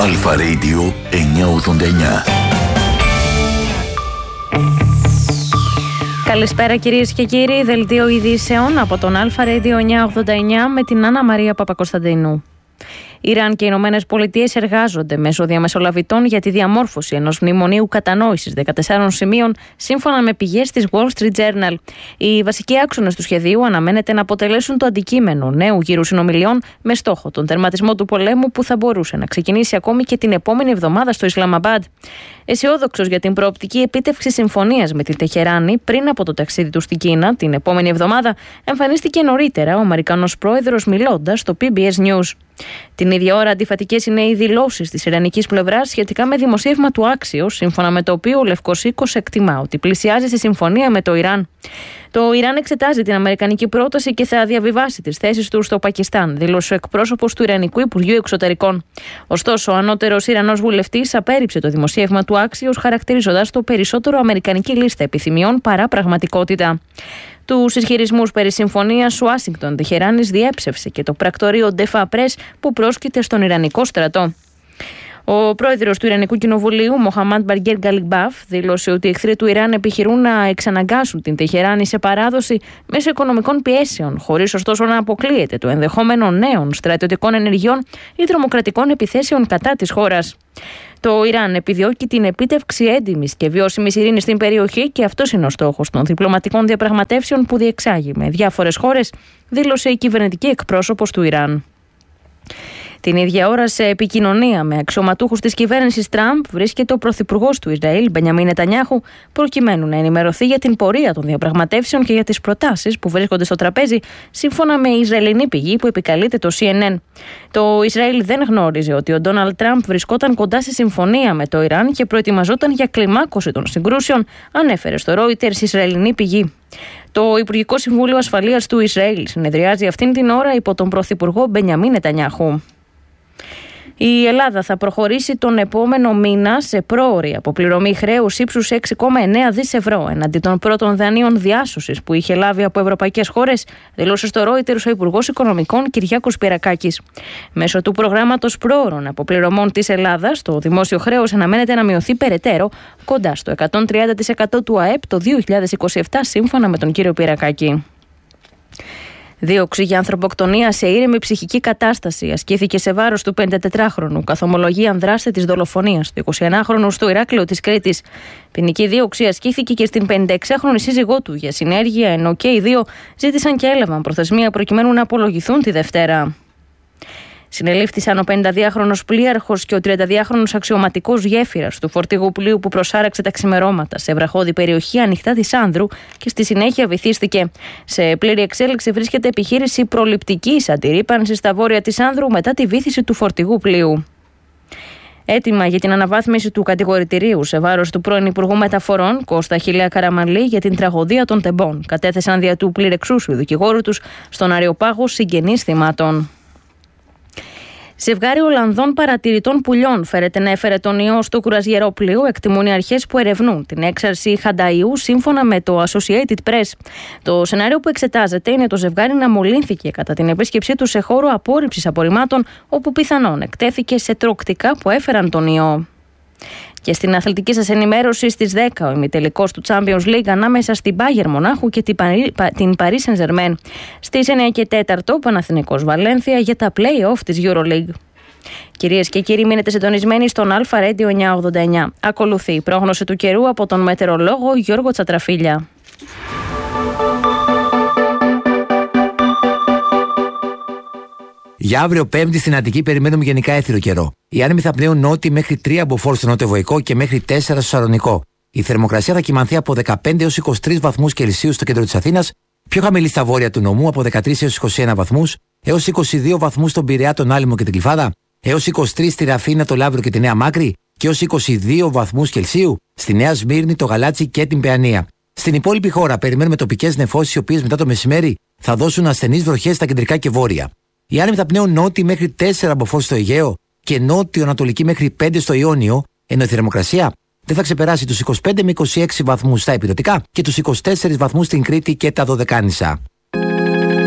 Αλφα Radio 989. Καλησπέρα κυρίες και κύριοι, δελτίο ειδήσεων από τον Αλφα Radio 989 με την Άννα Μαρία Παπακοσταντίνου. Ιράν και οι Ηνωμένες Πολιτείες εργάζονται μέσω διαμεσολαβητών για τη διαμόρφωση ενός μνημονίου κατανόησης 14 σημείων, σύμφωνα με πηγές της Wall Street Journal. Οι βασικοί άξονες του σχεδίου αναμένεται να αποτελέσουν το αντικείμενο νέου γύρου συνομιλιών με στόχο τον τερματισμό του πολέμου που θα μπορούσε να ξεκινήσει ακόμη και την επόμενη εβδομάδα στο Ισλαμαμπάντ. Αισιόδοξος για την προοπτική επίτευξη συμφωνίας με τη Τεχεράνη πριν από το ταξίδι του στην Κίνα την επόμενη εβδομάδα, εμφανίστηκε νωρίτερα ο Αμερικανός πρόεδρος μιλώντας στο PBS News. Την ίδια ώρα, αντιφατικές είναι οι δηλώσεις της ιρανικής πλευράς σχετικά με δημοσίευμα του Axios, σύμφωνα με το οποίο ο Λευκός Οίκος εκτιμά ότι πλησιάζει στη συμφωνία με το Ιράν. Το Ιράν εξετάζει την αμερικανική πρόταση και θα διαβιβάσει τις θέσεις του στο Πακιστάν, δήλωσε ο εκπρόσωπος του Ιρανικού Υπουργείου Εξωτερικών. Ωστόσο, ο ανώτερος Ιρανός βουλευτής απέρριψε το δημοσίευμα του Axios, χαρακτηρίζοντας το περισσότερο αμερικανική λίστα επιθυμιών παρά πραγματικότητα. Τους ισχυρισμούς περί συμφωνίας Ουάσιγκτον Τεχεράνης διέψευσε και το πρακτορείο Ντεφα Πρες που πρόσκειται στον Ιρανικό στρατό. Ο πρόεδρος του Ιρανικού Κοινοβουλίου, Μοχαμάντ Μπαργκέρ Γκαλιμπάφ, δήλωσε ότι οι εχθροί του Ιράν επιχειρούν να εξαναγκάσουν την Τεχεράνη σε παράδοση μέσω οικονομικών πιέσεων, χωρίς ωστόσο να αποκλείεται το ενδεχόμενο νέων στρατιωτικών ενεργειών ή τρομοκρατικών επιθέσεων κατά της χώρας. Το Ιράν επιδιώκει την επίτευξη έντιμης και βιώσιμης ειρήνης στην περιοχή και αυτός είναι ο στόχος των διπλωματικών διαπραγματεύσεων που διεξάγει με διάφορες χώρες, δήλωσε η κυβερνητική εκπρόσωπος του Ιράν. Την ίδια ώρα, σε επικοινωνία με αξιωματούχους της κυβέρνησης Τραμπ, βρίσκεται ο πρωθυπουργός του Ισραήλ, Μπενιαμίν Νετανιάχου, προκειμένου να ενημερωθεί για την πορεία των διαπραγματεύσεων και για τις προτάσεις που βρίσκονται στο τραπέζι, σύμφωνα με Ισραηλινή πηγή που επικαλείται το CNN. Το Ισραήλ δεν γνώριζε ότι ο Ντόναλντ Τραμπ βρισκόταν κοντά στη συμφωνία με το Ιράν και προετοιμαζόταν για κλιμάκωση των συγκρούσεων, ανέφερε στο Reuters Ισραηλινή πηγή. Το Υπουργικό Συμβούλιο Ασφαλείας του Ισραήλ συνεδριάζει αυτήν την ώρα υπό τον πρωθυπουργό Μπενιαμίν Νετανιάχου. Η Ελλάδα θα προχωρήσει τον επόμενο μήνα σε πρόωρη αποπληρωμή χρέους ύψους 6,9 δις ευρώ εναντί των πρώτων δανείων διάσωσης που είχε λάβει από ευρωπαϊκές χώρες, δήλωσε στο Reuters ο Υπουργός Οικονομικών Κυριάκος Πυρακάκης. Μέσω του προγράμματος πρόωρων αποπληρωμών της Ελλάδας, το δημόσιο χρέος αναμένεται να μειωθεί περαιτέρω κοντά στο 130% του ΑΕΠ το 2027, σύμφωνα με τον κύριο Πυρακάκη. Δίωξη για ανθρωποκτονία σε ήρεμη ψυχική κατάσταση ασκήθηκε σε βάρος του 54χρονου καθομολογίαν δράστη της δολοφονίας του 21χρονου στο Ηράκλειο της Κρήτης. Ποινική δίωξη ασκήθηκε και στην 56χρονη σύζυγό του για συνέργεια, ενώ και οι δύο ζήτησαν και έλαβαν προθεσμία προκειμένου να απολογηθούν τη Δευτέρα. Συνελήφθησαν ο 52χρονος πλοίαρχος και ο 32χρονος αξιωματικός γέφυρας του φορτηγού πλοίου που προσάραξε τα ξημερώματα σε βραχώδη περιοχή ανοιχτά της Άνδρου και στη συνέχεια βυθίστηκε. Σε πλήρη εξέλιξη βρίσκεται επιχείρηση προληπτικής αντιρρύπανσης στα βόρεια της Άνδρου μετά τη βύθιση του φορτηγού πλοίου. Έτοιμα για την αναβάθμιση του κατηγορητηρίου σε βάρος του πρώην Υπουργού Μεταφορών Κώστα Χιλέα Καραμανλή για την τραγωδία των Τεμπών κατέθεσαν δια του πληρεξούσιου δικηγόρου τους στον Αριοπάγο συγγενείς θυμάτων. Ζευγάρι Ολλανδών παρατηρητών πουλιών φέρεται να έφερε τον ιό στο κουραζιερόπλοιο, εκτιμούν οι αρχές που ερευνούν την έξαρση χανταϊού, σύμφωνα με το Associated Press. Το σενάριο που εξετάζεται είναι το ζευγάρι να μολύνθηκε κατά την επίσκεψή του σε χώρο απόρριψης απορριμμάτων, όπου πιθανόν εκτέθηκε σε τροκτικά που έφεραν τον ιό. Και στην αθλητική σας ενημέρωση, στις 10 ο ημιτελικός του Champions League ανάμεσα στην Bayern Μονάχου και την Paris Saint-Germain. Στις 9 και 4 ο Παναθηναϊκός Βαλένθια για τα play-off της EuroLeague. Κυρίες και κύριοι, μείνετε συντονισμένοι στον Αλφα Radio 989. Ακολουθεί η πρόγνωση του καιρού από τον μετεωρολόγο Γιώργο Τσατραφίλια. Για αύριο Πέμπτη στην Αττική περιμένουμε γενικά έθριο καιρό. Οι άνεμοι θα πνέουν νότιοι μέχρι 3 από Φόρ στο νότιο-βοϊκό και μέχρι 4 στο Σαλονικό. Η θερμοκρασία θα κυμανθεί από 15 έως 23 βαθμούς Κελσίου στο κέντρο της Αθήνας, πιο χαμηλή στα βόρεια του νομού από 13 έως 21 βαθμούς, έως 22 βαθμούς στον Πειραιά, τον Άλυμο και την Κλιφάδα, έως 23 στη Ραφίνα, το Λαύριο και τη Νέα Μάκρη και έως 22 βαθμούς Κελσίου στη Νέα Σμύρνη, το Γαλάτσι και την Παιανία. Στην υπόλοιπη χώρα περιμένουμε τοπικές νεφώσεις, οι οποίες μετά το μεσημέρι θα δώσουν ασθενείς βροχές στα κεντρικά και βόρεια. Οι άνεμοι θα πνέουν νότιοι μέχρι 4 από Φόρ στο Αιγαίο και νότιο-ανατολική μέχρι 5 στο Ιόνιο, ενώ η θερμοκρασία δεν θα ξεπεράσει τους 25 με 26 βαθμούς στα ηπειρωτικά και τους 24 βαθμούς στην Κρήτη και τα Δωδεκάνησα.